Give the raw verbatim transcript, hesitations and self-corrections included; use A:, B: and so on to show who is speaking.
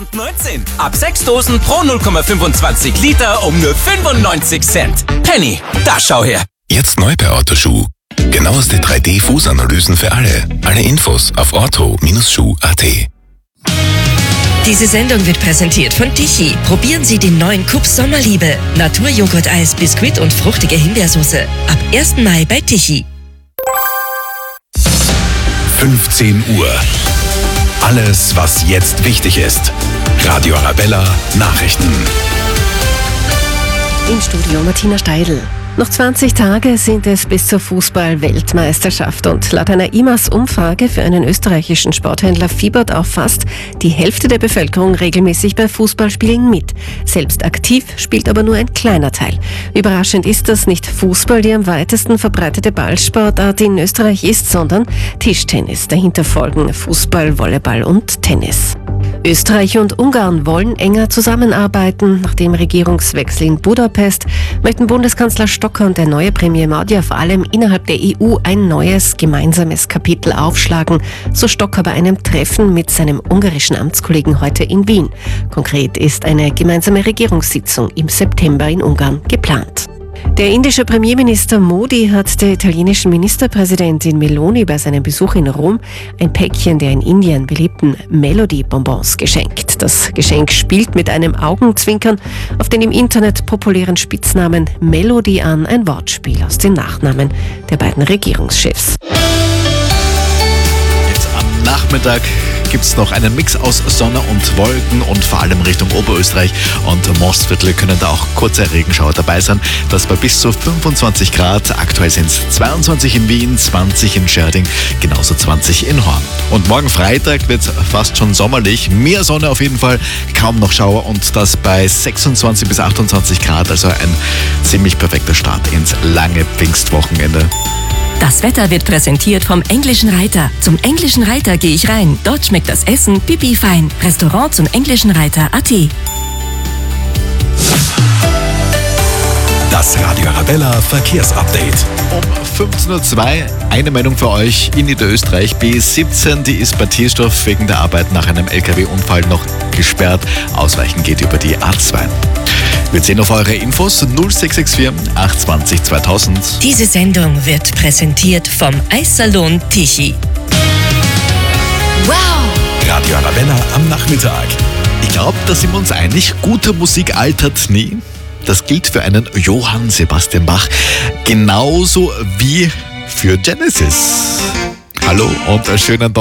A: neunzehn. Ab sechs Dosen pro null Komma fünfundzwanzig Liter um nur fünfundneunzig Cent. Penny, da schau her.
B: Jetzt neu bei Autoschuh. Genaueste drei D-Fußanalysen für alle. Alle Infos auf auto Schuh punkt at.
C: Diese Sendung wird präsentiert von Tichy. Probieren Sie den neuen Kups Sommerliebe. Naturjoghurt-Eis, Biskuit und fruchtige Himbeersoße. Ab ersten Mai bei Tichy.
B: fünfzehn Uhr. Alles, was jetzt wichtig ist. Radio Arabella Nachrichten.
D: Im Studio Martina Steidl. Noch zwanzig Tage sind es bis zur Fußball-Weltmeisterschaft und laut einer I M A S-Umfrage für einen österreichischen Sporthändler fiebert auch fast die Hälfte der Bevölkerung regelmäßig bei Fußballspielen mit. Selbst aktiv spielt aber nur ein kleiner Teil. Überraschend ist, dass nicht Fußball die am weitesten verbreitete Ballsportart in Österreich ist, sondern Tischtennis. Dahinter folgen Fußball, Volleyball und Tennis. Österreich und Ungarn wollen enger zusammenarbeiten. Nach dem Regierungswechsel in Budapest möchten Bundeskanzler Stocker und der neue Premier Magyar vor allem innerhalb der E U ein neues gemeinsames Kapitel aufschlagen, so Stocker bei einem Treffen mit seinem ungarischen Amtskollegen heute in Wien. Konkret ist eine gemeinsame Regierungssitzung im September in Ungarn geplant. Der indische Premierminister Modi hat der italienischen Ministerpräsidentin Meloni bei seinem Besuch in Rom ein Päckchen der in Indien beliebten Melody-Bonbons geschenkt. Das Geschenk spielt mit einem Augenzwinkern auf den im Internet populären Spitznamen Melody an, ein Wortspiel aus den Nachnamen der beiden Regierungschefs.
E: Jetzt am Nachmittag gibt es noch einen Mix aus Sonne und Wolken und vor allem Richtung Oberösterreich und Mostviertel können da auch kurze Regenschauer dabei sein. Das bei bis zu fünfundzwanzig Grad. Aktuell sind es zweiundzwanzig in Wien, zwanzig in Scherding, genauso zwanzig in Horn. Und morgen Freitag wird es fast schon sommerlich. Mehr Sonne auf jeden Fall, kaum noch Schauer und das bei sechsundzwanzig bis achtundzwanzig Grad. Also ein ziemlich perfekter Start ins lange Pfingstwochenende.
C: Das Wetter wird präsentiert vom Englischen Reiter. Zum Englischen Reiter gehe ich rein. Dort schmeckt das Essen pipi fein. Restaurant zum Englischen Reiter Punkt at.
B: Das Radio Arabella Verkehrsupdate.
E: Um fünfzehn Uhr zwei eine Meldung für euch in Niederösterreich. B siebzehn, die ist bei Tierstorf wegen der Arbeit nach einem L K W-Unfall noch gesperrt. Ausweichen geht über die A zwei. Wir sehen auf eure Infos null sechs sechs vier acht zwei null zweitausend.
C: Diese Sendung wird präsentiert vom Eissalon Tichy.
D: Wow!
B: Radio Arabella am Nachmittag.
E: Ich glaube, da sind wir uns einig, gute Musik altert nie. Das gilt für einen Johann Sebastian Bach, genauso wie für Genesis. Hallo und einen schönen Donnerstag.